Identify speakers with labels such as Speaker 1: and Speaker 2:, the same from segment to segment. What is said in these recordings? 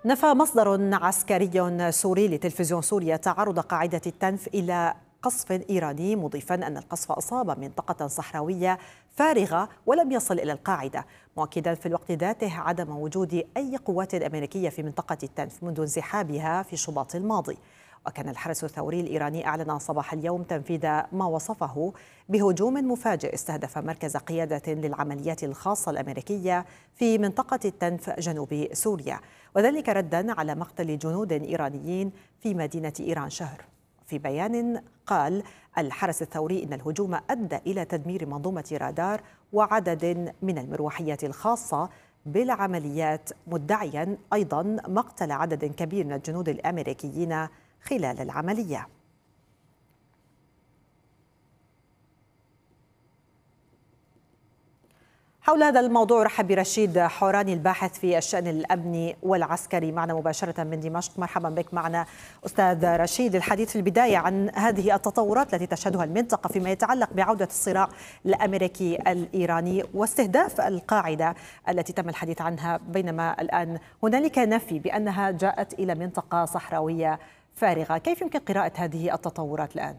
Speaker 1: نفى مصدر عسكري سوري لتلفزيون سوريا تعرض قاعدة التنف إلى قصف إيراني، مضيفا أن القصف أصاب منطقة صحراوية فارغة ولم يصل إلى القاعدة، مؤكدا في الوقت ذاته عدم وجود أي قوات أمريكية في منطقة التنف منذ انسحابها في شباط الماضي. وكان الحرس الثوري الإيراني أعلن صباح اليوم تنفيذ ما وصفه بهجوم مفاجئ استهدف مركز قيادة للعمليات الخاصة الأمريكية في منطقة التنف جنوب سوريا، وذلك ردا على مقتل جنود إيرانيين في مدينة إيران شهر. في بيان قال الحرس الثوري إن الهجوم أدى إلى تدمير منظومة رادار وعدد من المروحيات الخاصة بالعمليات، مدعيا أيضا مقتل عدد كبير من الجنود الأمريكيين خلال العملية. حول هذا الموضوع رحب برشيد حوراني الباحث في الشأن الأمني والعسكري معنا مباشرة من دمشق. مرحبا بك معنا أستاذ رشيد. الحديث في البداية عن هذه التطورات التي تشهدها المنطقة فيما يتعلق بعودة الصراع الأمريكي الإيراني واستهداف القاعدة التي تم الحديث عنها، بينما الآن هنالك نفي بأنها جاءت إلى منطقة صحراوية فارغة. كيف يمكن قراءة هذه التطورات الآن؟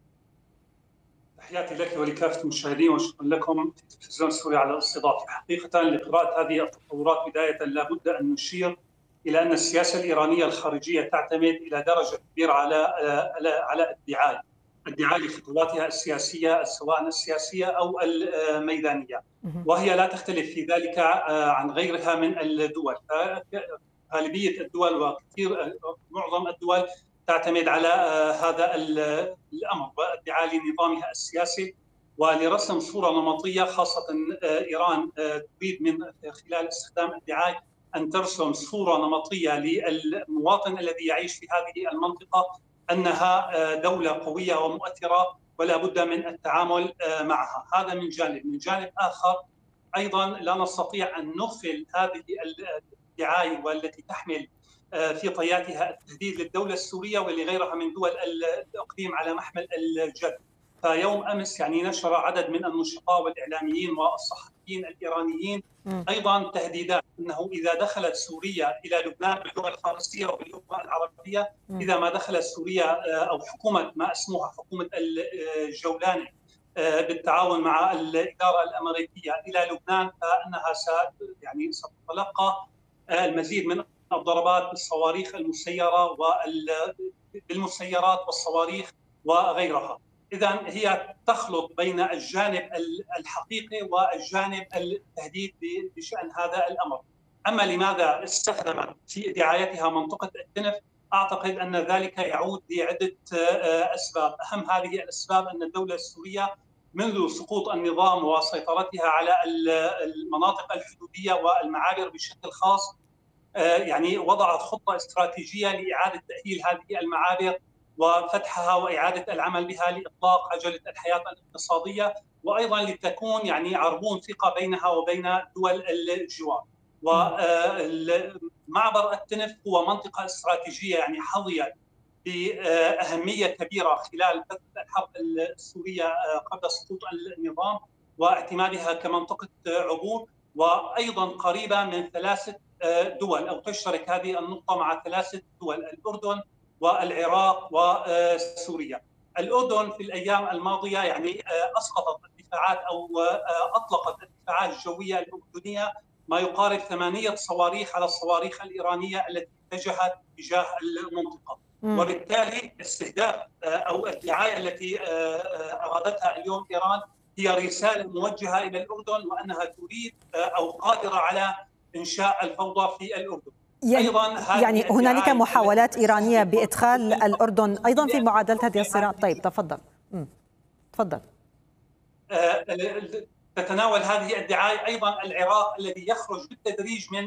Speaker 2: تحياتي لك ولكافة المشاهدين وشكرا لكم في التلفزيون السوري على الاستضافة. حقيقة لقراءة هذه التطورات بداية لابد أن نشير إلى أن السياسة الإيرانية الخارجية تعتمد إلى درجة كبيرة على الدعاية لخطواتها السياسية سواء السياسية أو الميدانية، وهي لا تختلف في ذلك عن غيرها من الدول. غالبية الدول وكثير معظم الدول تعتمد على هذا الأمر والادعاء لنظامها السياسي ولرسم صورة نمطية، خاصة إيران تريد من خلال استخدام الدعاية أن ترسم صورة نمطية للمواطن الذي يعيش في هذه المنطقة أنها دولة قوية ومؤثرة ولا بد من التعامل معها. هذا من جانب. من جانب آخر أيضا لا نستطيع أن نغفل هذه الدعاية والتي تحمل في طياتها التهديد للدولة السورية ولغيرها من دول الإقليم على محمل الجد. فيوم أمس نشر عدد من النشطاء والإعلاميين والصحفيين الإيرانيين أيضا تهديدات أنه إذا دخلت سوريا إلى لبنان باللغة الفارسية وباللغة العربية، إذا ما دخلت سوريا أو حكومة ما اسمها حكومة الجولاني بالتعاون مع الإدارة الأمريكية إلى لبنان فإنها ستتلقى المزيد من الضربات بالصواريخ المسيرة بالمسيرات والصواريخ وغيرها. إذن هي تخلط بين الجانب الحقيقي والجانب التهديد بشأن هذا الأمر. أما لماذا استخدمت في دعايتها منطقة التنف؟ أعتقد أن ذلك يعود لعدة أسباب. أهم هذه الأسباب أن الدولة السورية منذ سقوط النظام وسيطرتها على المناطق الحدودية والمعابر بشكل خاص وضعت خطة استراتيجية لإعادة تأهيل هذه المعابر وفتحها وإعادة العمل بها لإطلاق عجلة الحياة الاقتصادية، وأيضا لتكون عربون ثقة بينها وبين دول الجوار. ومعبر التنف هو منطقة استراتيجية حظيت بأهمية كبيرة خلال فترة الحرب السورية قبل سقوط النظام واعتمادها كمنطقة عبور، وأيضا قريبة من ثلاثة دول أو تشترك هذه النقطة مع ثلاثة دول: الأردن والعراق وسوريا. الأردن في الأيام الماضية أسقطت الدفاعات أو أطلقت الدفاعات الجوية الأردنية ما يقارب 8 صواريخ على الصواريخ الإيرانية التي اتجهت تجاه المنطقة. وبالتالي استهداف أو الدعاية التي أرادتها اليوم إيران هي رسالة موجهة إلى الأردن وأنها تريد أو قادرة على إنشاء الفوضى في الأردن.
Speaker 1: أيضا هنالك محاولات إيرانية بإدخال الأردن أيضا في معادلة هذه الصراع. طيب تفضل.
Speaker 2: تتناول هذه الدعاية أيضا العراق الذي يخرج بالتدريج من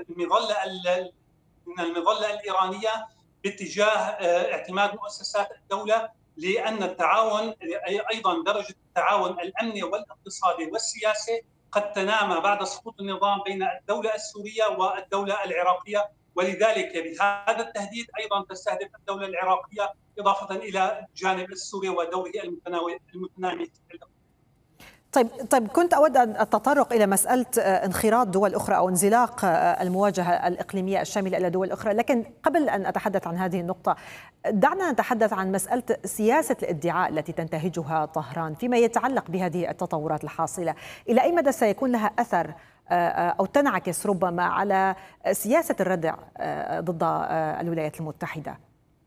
Speaker 2: المظلة الإيرانية باتجاه اعتماد مؤسسات الدولة، لأن التعاون أيضا درجة التعاون الأمني والاقتصادي والسياسي قد تنامى بعد سقوط النظام بين الدولة السورية والدولة العراقية، ولذلك بهذا التهديد أيضا تستهدف الدولة العراقية إضافة إلى الجانب السوري ودوره المتنامي.
Speaker 1: طيب كنت أود أن أتطرق إلى مسألة انخراط دول أخرى أو انزلاق المواجهة الإقليمية الشاملة إلى دول أخرى، لكن قبل أن أتحدث عن هذه النقطة دعنا نتحدث عن مسألة سياسة الادعاء التي تنتهجها طهران فيما يتعلق بهذه التطورات الحاصلة. إلى أي مدى سيكون لها أثر أو تنعكس ربما على سياسة الردع ضد الولايات المتحدة؟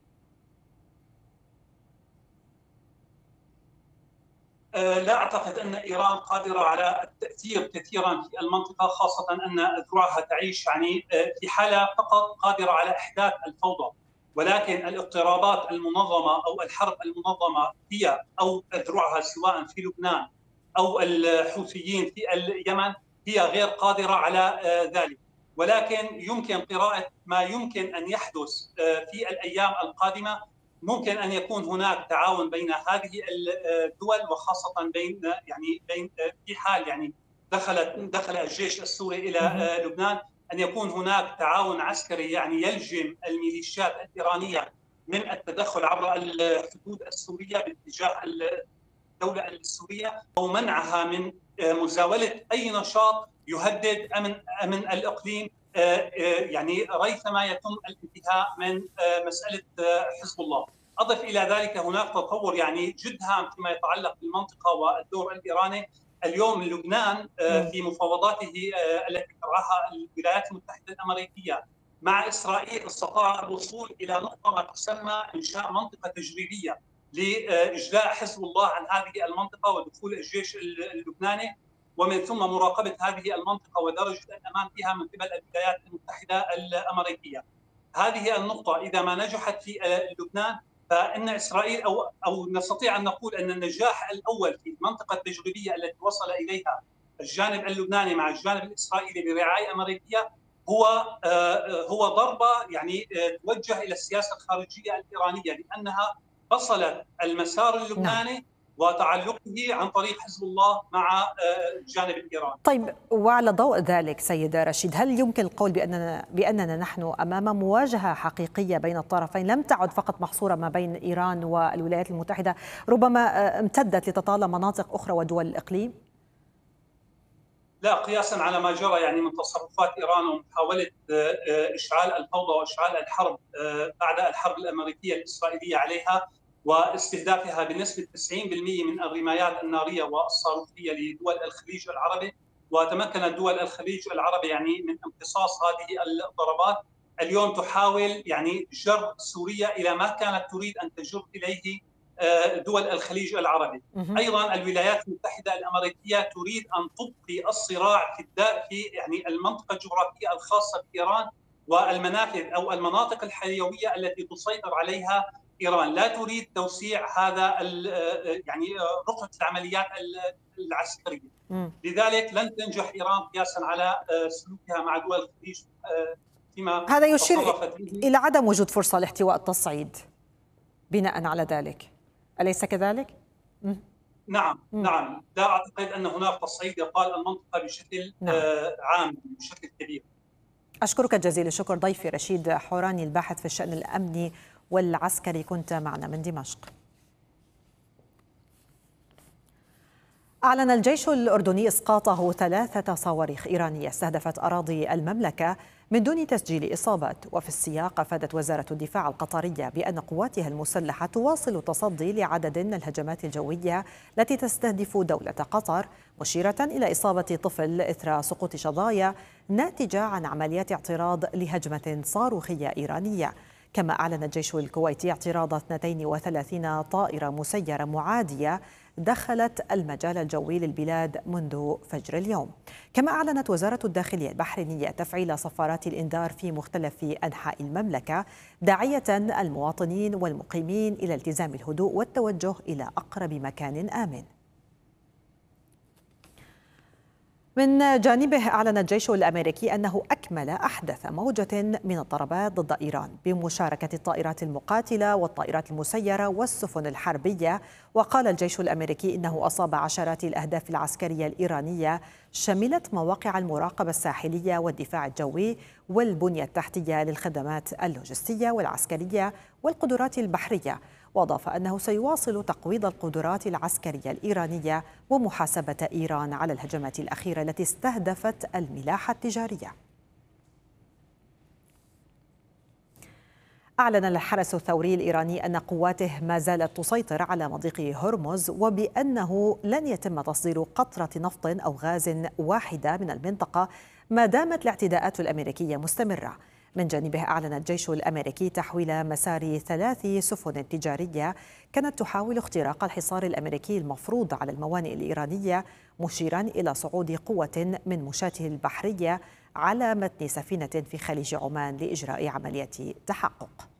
Speaker 2: لا أعتقد أن إيران قادرة على التأثير كثيرا في المنطقة، خاصة أن أذرعها تعيش في حالة فقط قادرة على إحداث الفوضى، ولكن الاضطرابات المنظمة أو الحرب المنظمة هي أو أذرعها سواء في لبنان أو الحوثيين في اليمن هي غير قادرة على ذلك. ولكن يمكن قراءة ما يمكن أن يحدث في الأيام القادمة. ممكن ان يكون هناك تعاون بين هذه الدول، وخاصه بين في حال دخل الجيش السوري الى لبنان، ان يكون هناك تعاون عسكري يلجم الميليشيات الايرانيه من التدخل عبر الحدود السوريه باتجاه الدوله السوريه، او منعها من مزاوله اي نشاط يهدد امن الاقليم، ريثما يتم الانتهاء من مساله حزب الله. اضف الى ذلك هناك تطور جد هام فيما يتعلق بالمنطقه والدور الايراني. اليوم لبنان في مفاوضاته التي ترعاها الولايات المتحده الامريكيه مع اسرائيل استطاع الوصول الى نقطه ما تسمى انشاء منطقه تجريبيه لاجلاء حزب الله عن هذه المنطقه ودخول الجيش اللبناني، ومن ثم مراقبة هذه المنطقة ودرجة الأمان فيها من قبل الولايات المتحدة الأمريكية. هذه النقطة إذا ما نجحت في لبنان، فإن إسرائيل أو نستطيع أن نقول أن النجاح الأول في المنطقة التجريبية التي وصل إليها الجانب اللبناني مع الجانب الإسرائيلي برعاية أمريكية هو ضربة توجه إلى السياسة الخارجية الإيرانية، لأنها فصلت المسار اللبناني وتعلقه عن طريق حزب الله مع الجانب الإيراني.
Speaker 1: طيب، وعلى ضوء ذلك سيد رشيد، هل يمكن القول بأننا نحن أمام مواجهة حقيقية بين الطرفين لم تعد فقط محصورة ما بين إيران والولايات المتحدة، ربما امتدت لتطال مناطق أخرى ودول الإقليم؟
Speaker 2: لا، قياسا على ما جرى من تصرفات إيران ومحاولة إشعال الفوضى وإشعال الحرب بعد الحرب الأمريكية الإسرائيلية عليها، واستهدافها بنسبة 90% من الرمايات النارية والصاروخية لدول الخليج العربي، وتمكنت دول الخليج العربي من امتصاص هذه الضربات. اليوم تحاول جر سوريا إلى ما كانت تريد أن تجر إليه دول الخليج العربي. أيضا الولايات المتحدة الأمريكية تريد أن تبقي الصراع في المنطقة الجغرافية الخاصة بإيران والمنافذ أو المناطق الحيوية التي تسيطر عليها إيران. لا تريد توسيع هذا رقعة العمليات العسكرية. لذلك لن تنجح إيران قياسا على سلوكها مع دول الخليج فيما
Speaker 1: هذا يشير إلى عدم وجود فرصة لاحتواء التصعيد بناء على ذلك، أليس كذلك؟
Speaker 2: نعم. لا أعتقد أن هناك تصعيد يطال المنطقة بشكل عام بشكل كبير.
Speaker 1: أشكرك جزيل الشكر ضيفي رشيد حوراني، الباحث في الشأن الأمني والعسكري، كنت معنا من دمشق. أعلن الجيش الأردني إسقاطه 3 صواريخ إيرانية استهدفت أراضي المملكة من دون تسجيل إصابات. وفي السياق أفادت وزارة الدفاع القطرية بأن قواتها المسلحة تواصل التصدي لعدد من الهجمات الجوية التي تستهدف دولة قطر، مشيرة إلى إصابة طفل إثر سقوط شظايا ناتجة عن عمليات اعتراض لهجمة صاروخية إيرانية. كما أعلن الجيش الكويتي اعتراض 32 طائرة مسيرة معادية دخلت المجال الجوي للبلاد منذ فجر اليوم. كما أعلنت وزارة الداخلية البحرينية تفعيل صفارات الإنذار في مختلف أنحاء المملكة، داعية المواطنين والمقيمين إلى التزام الهدوء والتوجه إلى أقرب مكان آمن. من جانبه أعلن الجيش الأمريكي أنه أكمل أحدث موجة من الضربات ضد إيران بمشاركة الطائرات المقاتلة والطائرات المسيرة والسفن الحربية. وقال الجيش الأمريكي إنه أصاب عشرات الأهداف العسكرية الإيرانية شملت مواقع المراقبة الساحلية والدفاع الجوي والبنية التحتية للخدمات اللوجستية والعسكرية والقدرات البحرية. وأضاف أنه سيواصل تقويض القدرات العسكرية الإيرانية ومحاسبة إيران على الهجمات الأخيرة التي استهدفت الملاحة التجارية. أعلن الحرس الثوري الإيراني أن قواته ما زالت تسيطر على مضيق هرمز، وبأنه لن يتم تصدير قطرة نفط أو غاز واحدة من المنطقة ما دامت الاعتداءات الأمريكية مستمرة. من جانبه أعلن الجيش الأمريكي تحويل مسار 3 سفن تجارية كانت تحاول اختراق الحصار الأمريكي المفروض على الموانئ الإيرانية، مشيرا إلى صعود قوة من مشاته البحرية على متن سفينة في خليج عمان لإجراء عملية تحقق.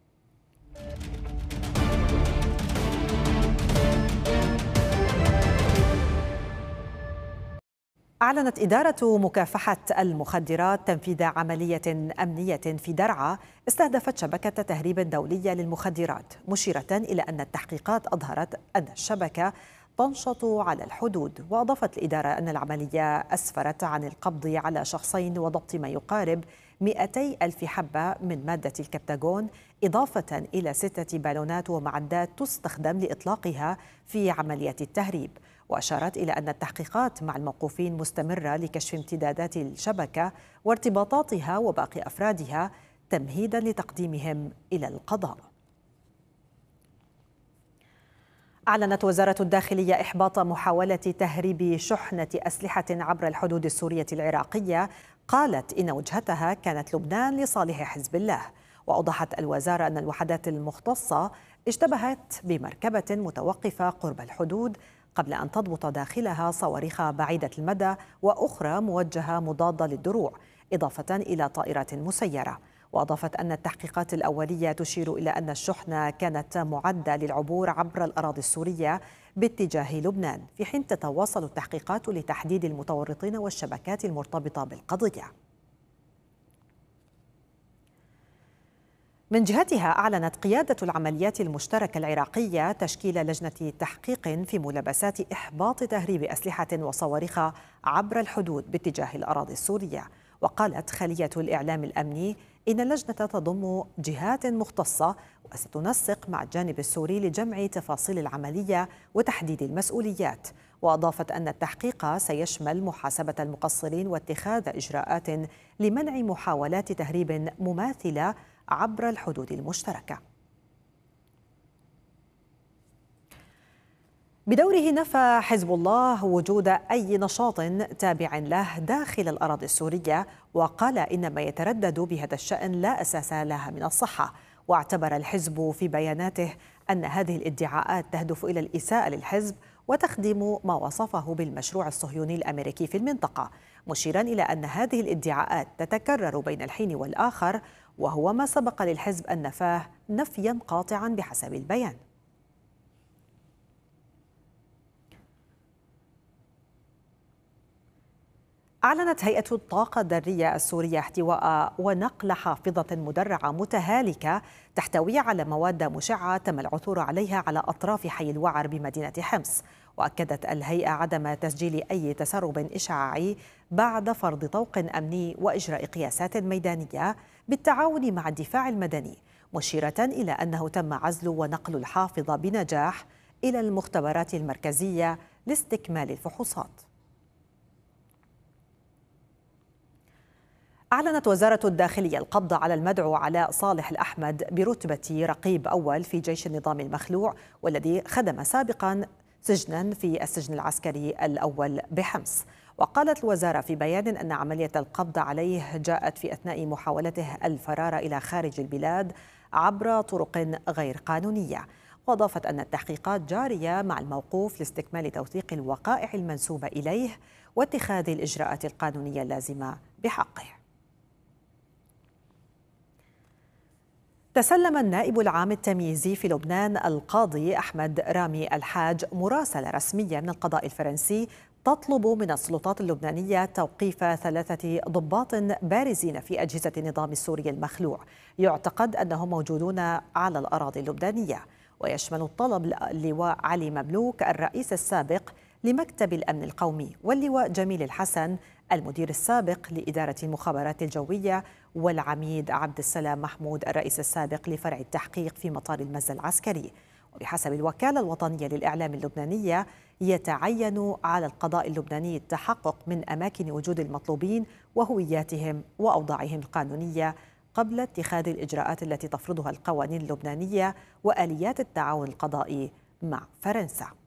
Speaker 1: أعلنت إدارة مكافحة المخدرات تنفيذ عملية أمنية في درعا استهدفت شبكة تهريب دولية للمخدرات، مشيرة إلى أن التحقيقات أظهرت أن الشبكة تنشط على الحدود. وأضافت الإدارة أن العملية أسفرت عن القبض على شخصين وضبط ما يقارب 200 ألف حبة من مادة الكبتاغون، إضافة إلى 6 بالونات ومعدات تستخدم لإطلاقها في عملية التهريب. وأشارت إلى أن التحقيقات مع الموقوفين مستمرة لكشف امتدادات الشبكة وارتباطاتها وباقي أفرادها تمهيدا لتقديمهم إلى القضاء. أعلنت وزارة الداخلية إحباط محاولة تهريب شحنة أسلحة عبر الحدود السورية العراقية، قالت إن وجهتها كانت لبنان لصالح حزب الله. وأوضحت الوزارة أن الوحدات المختصة اشتبهت بمركبة متوقفة قرب الحدود قبل أن تضبط داخلها صواريخ بعيدة المدى وأخرى موجهة مضادة للدروع، إضافة إلى طائرات مسيرة. وأضافت أن التحقيقات الأولية تشير إلى أن الشحنة كانت معدة للعبور عبر الأراضي السورية باتجاه لبنان، في حين تتواصل التحقيقات لتحديد المتورطين والشبكات المرتبطة بالقضية. من جهتها أعلنت قيادة العمليات المشتركة العراقية تشكيل لجنة تحقيق في ملابسات إحباط تهريب أسلحة وصواريخ عبر الحدود باتجاه الأراضي السورية. وقالت خلية الإعلام الأمني إن اللجنة تضم جهات مختصة وستنسق مع الجانب السوري لجمع تفاصيل العملية وتحديد المسؤوليات. وأضافت أن التحقيق سيشمل محاسبة المقصرين واتخاذ إجراءات لمنع محاولات تهريب مماثلة عبر الحدود المشتركة. بدوره نفى حزب الله وجود أي نشاط تابع له داخل الأراضي السورية، وقال إن ما يتردد بهذا الشأن لا أساس لها من الصحة. واعتبر الحزب في بياناته أن هذه الادعاءات تهدف إلى الإساءة للحزب وتخدم ما وصفه بالمشروع الصهيوني الأمريكي في المنطقة، مشيرا إلى أن هذه الادعاءات تتكرر بين الحين والآخر، وهو ما سبق للحزب أن نفاه نفيا قاطعا بحسب البيان. أعلنت هيئة الطاقة الذرية السورية احتواء ونقل حافظة مدرعة متهالكة تحتوي على مواد مشعة تم العثور عليها على أطراف حي الوعر بمدينة حمص. وأكدت الهيئة عدم تسجيل أي تسرب إشعاعي بعد فرض طوق أمني وإجراء قياسات ميدانية بالتعاون مع الدفاع المدني، مشيرة إلى أنه تم عزل ونقل الحافظة بنجاح إلى المختبرات المركزية لاستكمال الفحوصات. أعلنت وزارة الداخلية القبض على المدعو علاء صالح الأحمد برتبة رقيب أول في جيش النظام المخلوع، والذي خدم سابقا سجنا في السجن العسكري الأول بحمص. وقالت الوزارة في بيان أن عملية القبض عليه جاءت في أثناء محاولته الفرار إلى خارج البلاد عبر طرق غير قانونية. وأضافت أن التحقيقات جارية مع الموقوف لاستكمال توثيق الوقائع المنسوبة إليه واتخاذ الإجراءات القانونية اللازمة بحقه. تسلم النائب العام التمييزي في لبنان القاضي أحمد رامي الحاج مراسلة رسمية من القضاء الفرنسي تطلب من السلطات اللبنانية توقيف 3 ضباط بارزين في أجهزة النظام السوري المخلوع يعتقد أنهم موجودون على الأراضي اللبنانية. ويشمل الطلب اللواء علي مملوك الرئيس السابق لمكتب الأمن القومي، واللواء جميل الحسن المدير السابق لإدارة المخابرات الجوية، والعميد عبد السلام محمود الرئيس السابق لفرع التحقيق في مطار المزة العسكري. وبحسب الوكالة الوطنية للإعلام اللبنانية، يتعين على القضاء اللبناني التحقق من أماكن وجود المطلوبين وهوياتهم وأوضاعهم القانونية قبل اتخاذ الإجراءات التي تفرضها القوانين اللبنانية وآليات التعاون القضائي مع فرنسا.